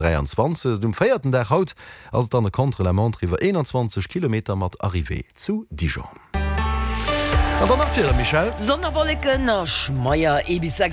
23 dem feierten der Haut als dann der Kontrollement iwwer 21 km mat Arrivé zu Dijon. Michel Sonderwolleken Schmeier bis